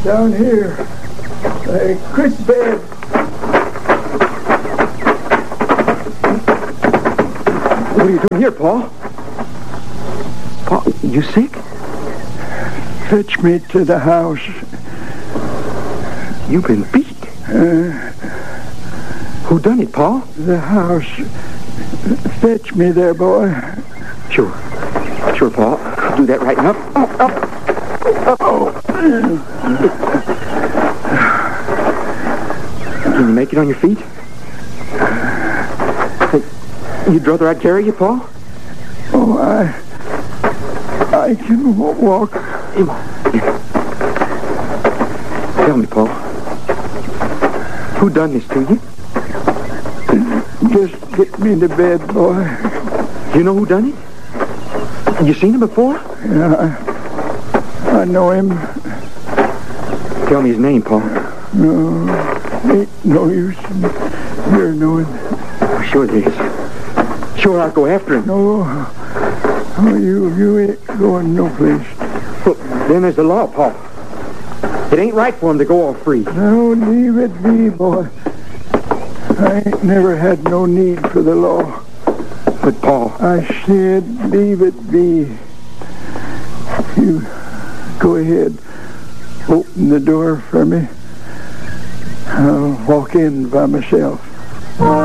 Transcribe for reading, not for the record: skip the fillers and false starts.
Down here. Chris bed. What are you doing here, Paul? Paul, you sick? Fetch me to the house. You've been beat. Who done it, Paul? The house. Fetch me there, boy. Sure. Sure, Paul. I'll do that right now. Can you make it on your feet? Hey, you'd rather I'd carry you, Paul? Oh, I can walk. Tell me, Paul. Who done this to you? Just get me to bed, boy. You know who done it? You seen him before? Yeah, I know him. Tell me his name, Paul. No, ain't no use in your knowing. Sure there is. Sure, I'll go after him. No, you ain't going no place. Well, then there's the law, Paul. It ain't right for him to go all free. No, leave it be, boy. I ain't never had no need for the law. But, Paul... I said leave it be. You go ahead. Open the door for me. I'll walk in by myself.